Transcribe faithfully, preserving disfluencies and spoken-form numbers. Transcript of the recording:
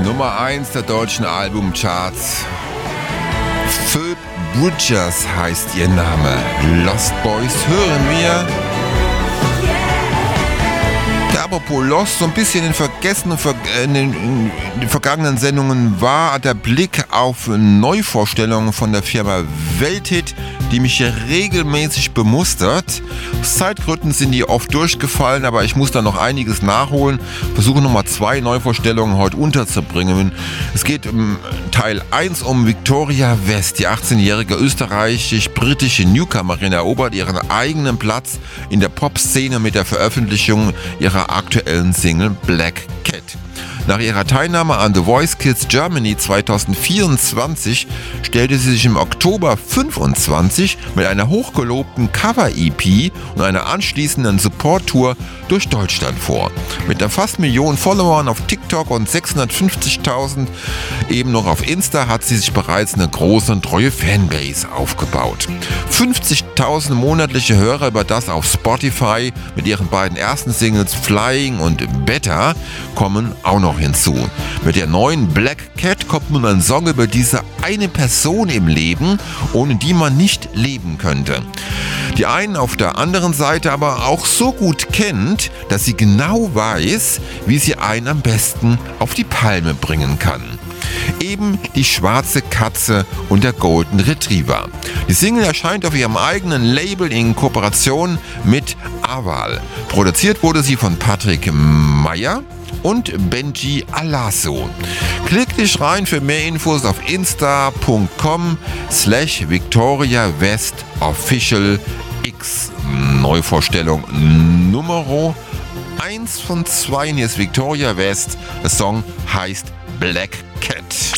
Nummer eins der deutschen Albumcharts. Phoebe Bridgers heißt ihr Name. Lost Boys hören wir. Ja, apropos Lost, so ein bisschen in, vergessenen, in, den, in den vergangenen Sendungen war der Blick auf Neuvorstellungen von der Firma Welthit, die mich hier regelmäßig bemustert. Aus Zeitgründen sind die oft durchgefallen, aber ich muss da noch einiges nachholen. Versuche nochmal zwei Neuvorstellungen heute unterzubringen. Es geht im Teil eins um Victoria West. Die achtzehnjährige österreichisch-britische Newcomerin erobert ihren eigenen Platz in der Popszene mit der Veröffentlichung ihrer aktuellen Single Black Cat. Nach ihrer Teilnahme an The Voice Kids Germany zweitausendvierundzwanzig stellte sie sich im Oktober fünfundzwanzig mit einer hochgelobten Cover-E P und einer anschließenden Support-Tour durch Deutschland vor. Mit einer fast Million Followern auf TikTok und sechshundertfünfzigtausend eben noch auf Insta hat sie sich bereits eine große und treue Fanbase aufgebaut. fünfzigtausend monatliche Hörer über das auf Spotify mit ihren beiden ersten Singles Flying und Better kommen auch noch hinzu. Mit der neuen Black Cat kommt nun ein Song über diese eine Person im Leben, ohne die man nicht leben könnte. Die einen auf der anderen Seite aber auch so gut kennt, dass sie genau weiß, wie sie einen am besten auf die Palme bringen kann. Eben die schwarze Katze und der Golden Retriever. Die Single erscheint auf ihrem eigenen Label in Kooperation mit Aval. Produziert wurde sie von Patrick Meyer und Benji Alasso. Klick dich rein für mehr Infos auf insta.com slash Victoria West Official X. Neuvorstellung Nummer eins von zwei. Hier ist Victoria West. Der Song heißt Black Cat.